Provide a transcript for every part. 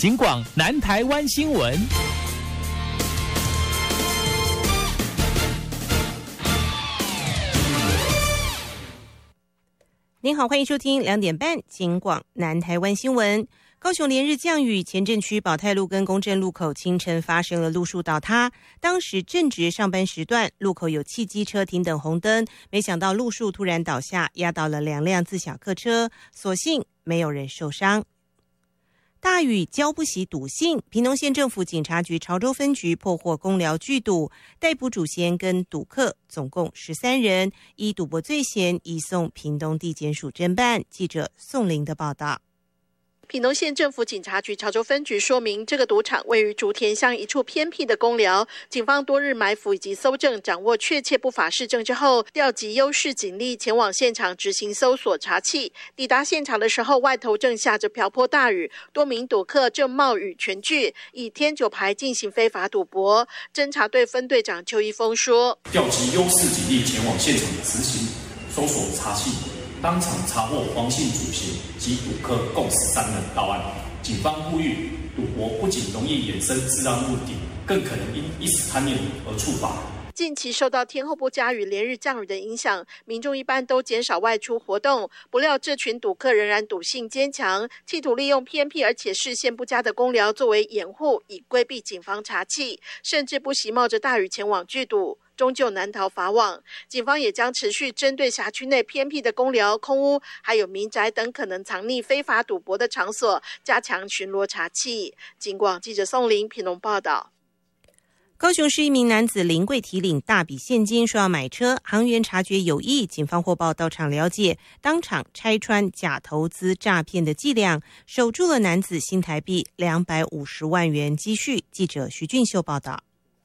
警广南台湾新闻。 您好，欢迎收听2点半警广南台湾新闻。高雄连日降雨，前镇区保泰路跟公正路口清晨发生了路树倒塌，当时正值上班时段，路口有汽机车停等红灯，没想到路树突然倒下，压倒了2辆自小客车，所幸没有人受伤。大雨浇不熄赌性，屏东县政府警察局潮州分局破获公寮聚赌，逮捕主嫌跟赌客总共13人，依赌博罪嫌移送屏东地检署侦办。记者宋玲的报道。 屏东县政府警察局潮州分局说明，这个赌场位于竹田乡一处偏僻的公寮，警方多日埋伏以及搜证，掌握确切不法事证之后，调集优势警力前往现场执行搜索查缉。抵达现场的时候，外头正下着瓢泼大雨，多名赌客正冒雨全聚，以天九牌进行非法赌博。侦查队分队长邱一峰说：“ 调集优势警力前往现场执行搜索查缉。”当场查获黄姓主嫌及赌客共13人到案。警方呼吁，赌博不仅容易衍生治安问题，更可能因一时贪念而触法。 近期受到天候不佳与连日降雨的影响，民众一般都减少外出活动，不料这群赌客仍然赌性坚强，企图利用偏僻而且视线不佳的公寮作为掩护，以规避警方查缉，甚至不惜冒着大雨前往聚赌，终究难逃法网。警方也将持续针对辖区内偏僻的公寮、空屋还有民宅等可能藏匿非法赌博的场所，加强巡逻查缉。警广记者宋玲屏东报道。 高雄市一名男子临柜提领大笔现金，说要买车，行员察觉有异，警方获报到场了解，当场拆穿假投资诈骗的伎俩，守住了男子新台币250万元积蓄。记者徐俊秀报道。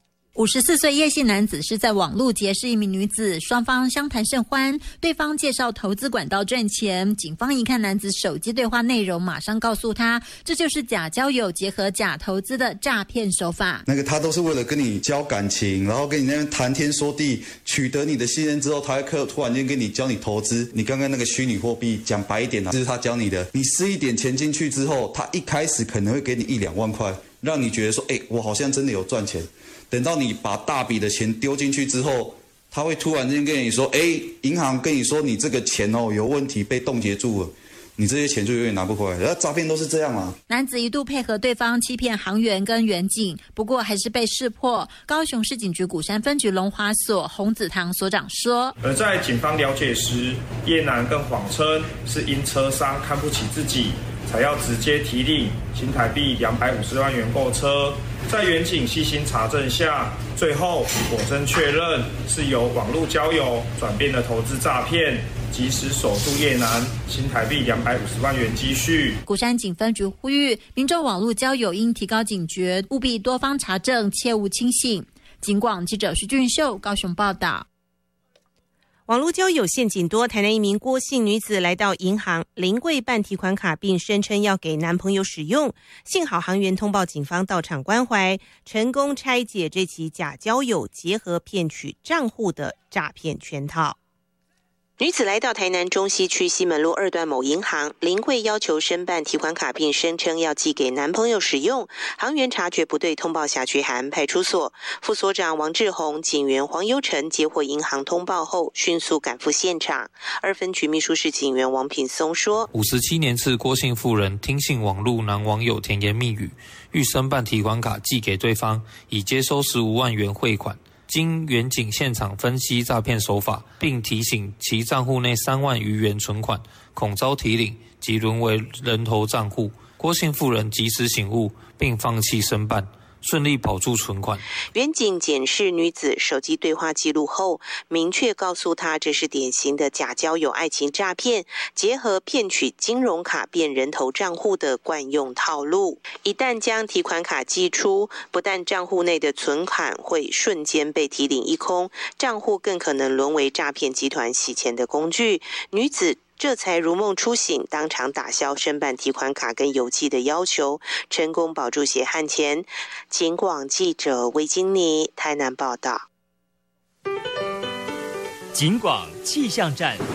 54岁叶姓男子是在网络结识一名女子，双方相谈甚欢，对方介绍投资管道赚钱。警方一看男子手机对话内容，马上告诉他，这就是假交友结合假投资的诈骗手法。 他都是为了跟你交感情，然后跟你那边谈天说地，取得你的信任之后，他会突然间跟你教你投资。你刚刚那个虚拟货币，讲白一点这是他教你的。你施一点钱进去之后，他一开始可能会给你1-2万块，让你觉得说，我好像真的有赚钱。等到你把大笔的钱丢进去之后，他会突然间跟你说，银行跟你说你这个钱有问题，被冻结住了，你这些钱就永远拿不回来。诈骗都是这样啊。 男子一度配合对方欺骗行员跟员警，不过还是被识破。高雄市警局鼓山分局龙华所洪子堂所长说， 而在警方了解时，叶男更谎称是因车商看不起自己，才要直接提领新台币250万元购车。在员警细心查证下，最后果真确认是由网络交友转变的投资诈骗，及时守住叶男新台币250万元积蓄。 鼓山警分局呼吁民众网络交友应提高警觉，务必多方查证，切勿轻信。警广记者徐俊秀高雄报道。 网络交友陷阱多，台南一名郭姓女子来到银行临柜办提款卡，并声称要给男朋友使用。幸好行员通报警方到场关怀，成功拆解这起假交友结合骗取账户的诈骗圈套。女子来到台南中西区西门路2段某银行临柜，要求申办提款卡，并声称要寄给男朋友使用。行员察觉不对，通报辖区海岸派出所。副所长王志宏、警员黄优成接获银行通报后，迅速赶赴现场。2分局秘书室警员王品松说 ，57年次郭姓妇人听信网路男网友甜言蜜语，欲申办提款卡寄给对方，以接收15万元汇款。经员警现场分析诈骗手法，并提醒其账户内3万余元存款恐遭提领及沦为人头账户，郭姓妇人及时醒悟，并放弃申办，顺利保住存款。 员警检视女子手机对话记录后，明确告诉她，这是典型的假交友爱情诈骗，结合骗取金融卡变人头账户的惯用套路。一旦将提款卡寄出，不但账户内的存款会瞬间被提领一空，账户更可能沦为诈骗集团洗钱的工具。女子这才如梦初醒，当场打消申办提款卡跟邮寄的要求，成功保住血汗钱。警广记者魏金妮台南报道。 警广气象站。